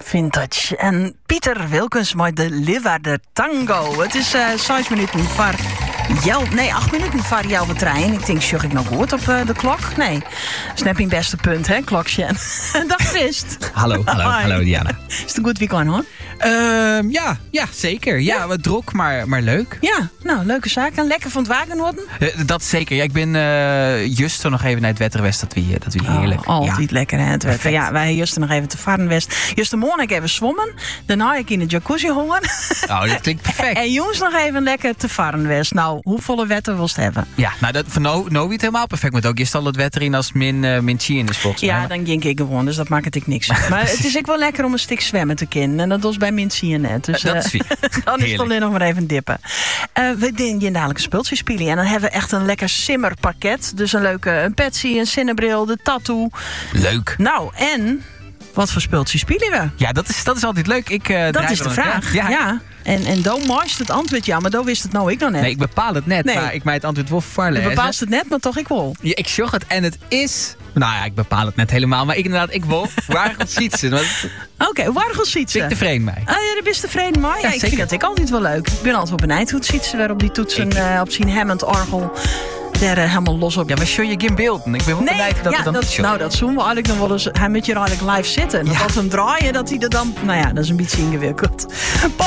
Vintage. En Pieter Wilkens met de Leeuwarder Tango. Het is 6 minuten voor jou. Nee, 8 minuten voor jou de trein. Ik denk, zeg ik nog goed op de klok? Nee. Snapping beste punt, hè, klokje. Dag Christ. Hallo Diana. Is het een goed weekend, hoor? Ja, zeker. Ja, wat druk, maar leuk. Ja, nou, leuke zaak. En lekker van het wagen worden? Dat zeker. Ja, ik ben juist zo nog even naar het Wetterwest. Dat we heerlijk. Altijd lekker, hè, het wetter. Perfect. Ja, wij juist nog even te Varenwest. Juist de morgen ik even zwommen. Daarna ik in de jacuzzi hongen. Oh, dat klinkt perfect. En jongens nog even lekker te Varenwest. Nou, hoe volle wetter wil je hebben? Ja, nou, dat van nou niet helemaal perfect. Maar ook je al het wetter in als min 10 is volgens mij. Ja, dan ging ik gewoon, dus dat maakt het niks. Maar het is ook wel lekker om een stuk zwemmen te kennen. En dat was bij min 10 net. Dus dat is fijn. dan is het alleen nog maar even dippen. We doen je dadelijk een speeltje spelen. En dan hebben we echt een lekker simmerpakket. Dus een leuke een petsy, een zinnebril, de tattoo. Leuk. Nou, en wat voor speeltje spelen we? Ja, dat is altijd leuk. Dat is de vraag. Ja. En Dan maakt het antwoord ja, maar Dan wist het nou ik nog net. Nee, ik bepaal het net, maar ik mij het antwoord wel voorlezen. Je bepaalt het net, maar toch ik wel. Ja, ik zorg het en het is... Nou ja, ik bepaal het net helemaal, maar ik wil waar gaat fietsen. Oké, waar gaat fietsen? Ik tevreden mij. Ah ja, de beste tevreden mij. Ja, ik vind dat ook wel leuk. Ik ben altijd op een eindhoed fietsen, waar op die toetsen op zijn Hammond orgel. Daar helemaal los op. Ja, maar show je geen beelden. Ik ben wel benieuwd dat het dan niet show. Nou, dat doen we eigenlijk nog wel eens. Hij moet je eigenlijk live zitten. Want als we hem draaien, dat hij er dan... Nou ja, dat is een beetje ingewikkeld.